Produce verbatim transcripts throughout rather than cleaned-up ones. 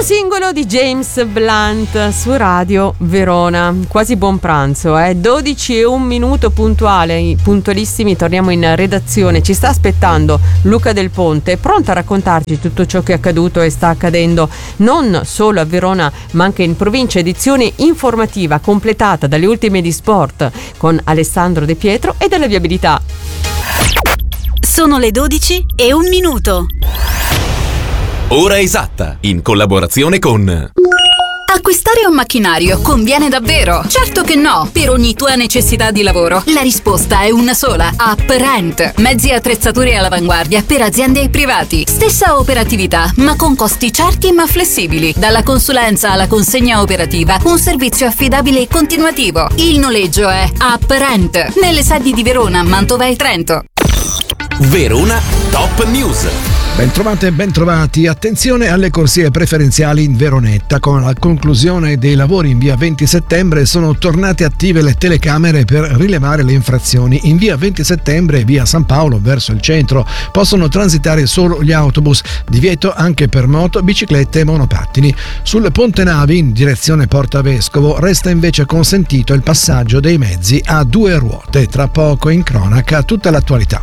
singolo di James Blunt su Radio Verona. Quasi buon pranzo, eh? dodici e un minuto puntuale, puntualissimi, torniamo in redazione. Ci sta aspettando Luca Del Ponte, pronto a raccontarci tutto ciò che è accaduto e sta accadendo non solo a Verona ma anche in provincia. Edizione informativa completata dalle ultime di sport con Alessandro De Pietro e dalla viabilità. Sono le dodici e un minuto. Ora esatta, in collaborazione con... Acquistare un macchinario conviene davvero? Certo che no! Per ogni tua necessità di lavoro, la risposta è una sola. UpRent. Mezzi e attrezzature all'avanguardia per aziende e privati. Stessa operatività, ma con costi certi ma flessibili. Dalla consulenza alla consegna operativa, un servizio affidabile e continuativo. Il noleggio è UpRent. Nelle sedi di Verona, Mantova e Trento. Verona Top News. Bentrovate e bentrovati, attenzione alle corsie preferenziali in Veronetta. Con la conclusione dei lavori in via venti settembre sono tornate attive le telecamere per rilevare le infrazioni. In via venti settembre e via San Paolo verso il centro possono transitare solo gli autobus, divieto anche per moto, biciclette e monopattini. Sul Ponte Navi in direzione Porta Vescovo resta invece consentito il passaggio dei mezzi a due ruote. Tra poco in cronaca tutta l'attualità.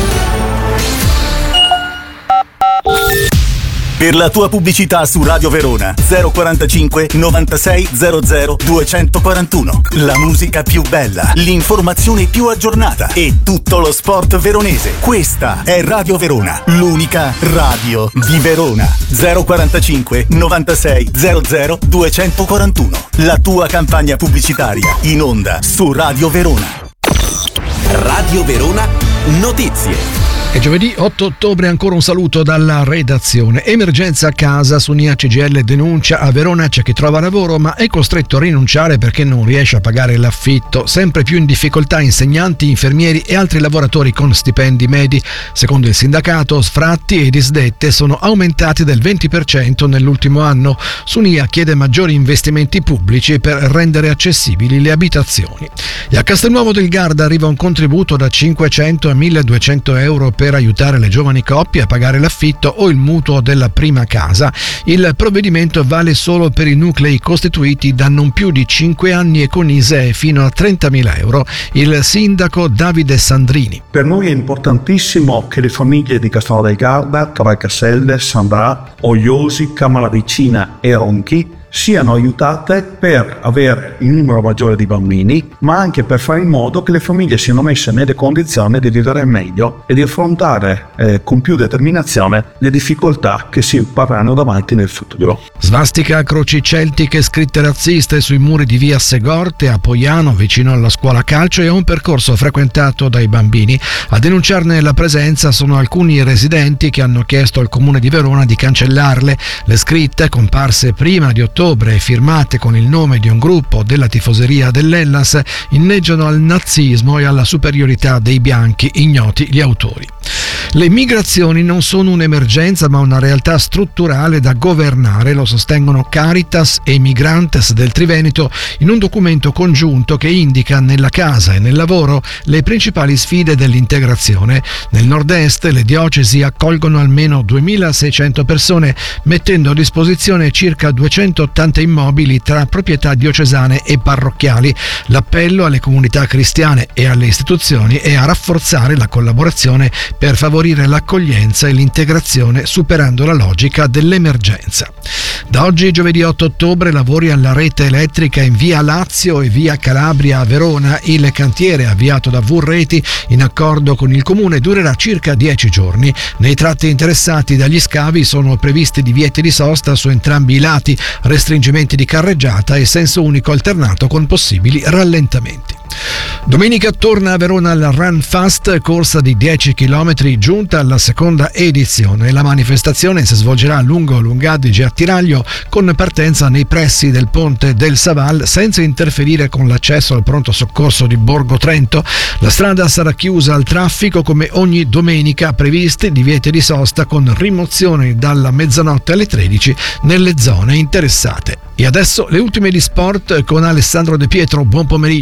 Per la tua pubblicità su Radio Verona zero quarantacinque novantasei zero zero duecentoquarantuno. La musica più bella, l'informazione più aggiornata e tutto lo sport veronese. Questa è Radio Verona, l'unica radio di Verona. zero quarantacinque novantasei zero zero duecentoquarantuno. La tua campagna pubblicitaria in onda su Radio Verona. Radio Verona Notizie. E giovedì otto ottobre ancora un saluto dalla redazione. Emergenza a casa, su N I A C G I L denuncia: a Verona c'è chi trova lavoro ma è costretto a rinunciare perché non riesce a pagare l'affitto. Sempre più in difficoltà insegnanti, infermieri e altri lavoratori con stipendi medi. Secondo il sindacato, sfratti e disdette sono aumentati del venti per cento nell'ultimo anno. Su N I A chiede maggiori investimenti pubblici per rendere accessibili le abitazioni. E a Castelnuovo del Garda arriva un contributo da cinquecento a milleduecento euro per aiutare le giovani coppie a pagare l'affitto o il mutuo della prima casa. Il provvedimento vale solo per i nuclei costituiti da non più di cinque anni e con I S E E fino a trentamila euro. Il sindaco Davide Sandrini. Per noi è importantissimo che le famiglie di Castelnuovo del Garda, Cavalcaselle, Sandrà, Ogliosi, Camaricina e Ronchi siano aiutate per avere il numero maggiore di bambini, ma anche per fare in modo che le famiglie siano messe nelle condizioni di vivere meglio e di affrontare eh, con più determinazione le difficoltà che si parranno davanti nel futuro. Svastica, croci celtiche, scritte razziste sui muri di via Segorte a Poiano, vicino alla scuola calcio, è un percorso frequentato dai bambini. A denunciarne la presenza sono alcuni residenti che hanno chiesto al comune di Verona di cancellarle. Le scritte, comparse prima di ottobre e firmate con il nome di un gruppo della tifoseria dell'Hellas, inneggiano al nazismo e alla superiorità dei bianchi, ignoti gli autori. Le migrazioni non sono un'emergenza ma una realtà strutturale da governare, lo sostengono Caritas e Migrantes del Triveneto in un documento congiunto che indica nella casa e nel lavoro le principali sfide dell'integrazione. Nel nord-est le diocesi accolgono almeno duemilaseicento persone, mettendo a disposizione circa duecentottanta immobili tra proprietà diocesane e parrocchiali. L'appello alle comunità cristiane e alle istituzioni è a rafforzare la collaborazione per favorire l'accoglienza e l'integrazione superando la logica dell'emergenza. Da oggi, giovedì otto ottobre, lavori alla rete elettrica in via Lazio e via Calabria a Verona. Il cantiere avviato da V-Reti in accordo con il comune durerà circa dieci giorni. Nei tratti interessati dagli scavi sono previsti divieti di sosta su entrambi i lati, restringimenti di carreggiata e senso unico alternato con possibili rallentamenti. Domenica torna a Verona il Run Fast, corsa di dieci chilometri giunta alla seconda edizione. La manifestazione si svolgerà lungo Lungadige a Tiraglio con partenza nei pressi del ponte del Saval senza interferire con l'accesso al pronto soccorso di Borgo Trento. La strada sarà chiusa al traffico come ogni domenica, previsti divieti di sosta con rimozioni dalla mezzanotte alle tredici nelle zone interessate. E adesso le ultime di sport con Alessandro De Pietro. Buon pomeriggio.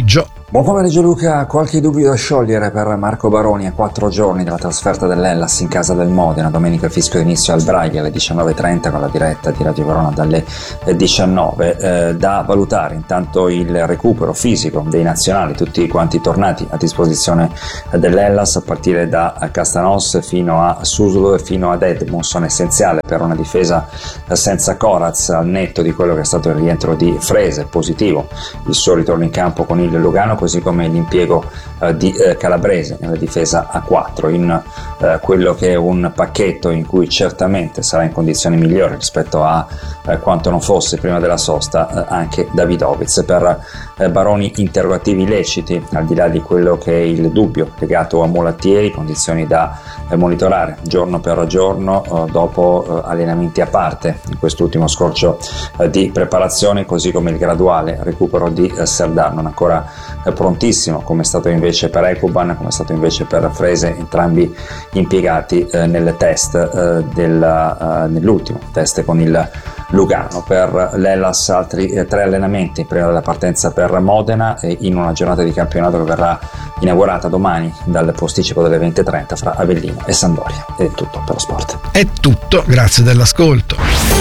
Buon pomeriggio Luca, qualche dubbio da sciogliere per Marco Baroni a quattro giorni dalla trasferta dell'Hellas in casa del Modena. Domenica il fischio inizio al Braghi alle diciannove e trenta con la diretta di Radio Verona dalle diciannove. Eh, da valutare intanto il recupero fisico dei nazionali, tutti quanti tornati a disposizione dell'Hellas a partire da Castanos fino a Suslo e fino ad Edmondson, essenziale per una difesa senza Coraz, al netto di quello che è stato il rientro di Frese, positivo il suo ritorno in campo con il Lugano, così come l'impiego eh, di eh, Calabrese nella difesa a quattro in eh, quello che è un pacchetto in cui certamente sarà in condizioni migliori rispetto a eh, quanto non fosse prima della sosta eh, anche Davidovic. Per eh, Baroni interrogativi leciti, al di là di quello che è il dubbio legato a Mulattieri, condizioni da eh, monitorare giorno per giorno eh, dopo eh, allenamenti a parte in quest'ultimo scorcio eh, di preparazione, così come il graduale recupero di eh, Serdar, non ancora eh, prontissimo come è stato invece per Ekuban, come è stato invece per Frese, entrambi impiegati eh, nel test eh, della, eh, nell'ultimo test con il Lugano. Per l'Hellas altri eh, tre allenamenti prima della partenza per Modena e in una giornata di campionato che verrà inaugurata domani dal posticipo delle venti e trenta fra Avellino e Sampdoria. Ed è tutto per lo sport. È tutto, grazie dell'ascolto.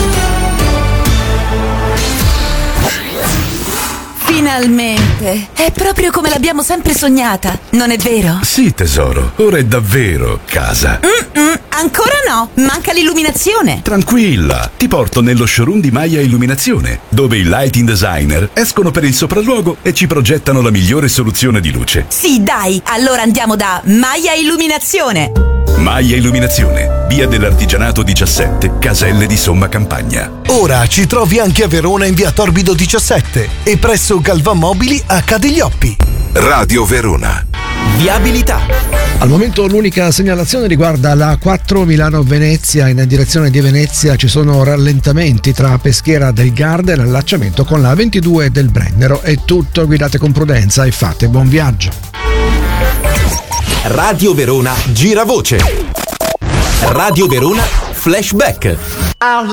Finalmente! È proprio come l'abbiamo sempre sognata, non è vero? Sì, tesoro, ora è davvero casa. Mm-mm, ancora no, manca l'illuminazione. Tranquilla, ti porto nello showroom di Maya Illuminazione, dove i lighting designer escono per il sopralluogo e ci progettano la migliore soluzione di luce. Sì, dai, allora andiamo da Maya Illuminazione. Maya Illuminazione, via dell'Artigianato diciassette, Caselle di Somma Campagna. Ora ci trovi anche a Verona in via Torbido diciassette e presso Galvan Mobili a Cadiglioppi. Radio Verona. Viabilità. Al momento l'unica segnalazione riguarda la quattro Milano-Venezia. In direzione di Venezia ci sono rallentamenti tra Peschiera del Garda e l'allacciamento con la ventidue del Brennero. È tutto, guidate con prudenza e fate buon viaggio. Radio Verona gira voce. Radio Verona Flashback.